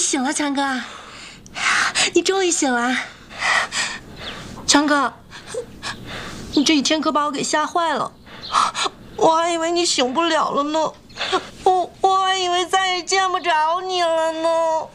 醒了，强哥，你终于醒了。 强哥，你这几天可把我给吓坏了，我还以为你醒不了了呢，我还以为再也见不着你了呢。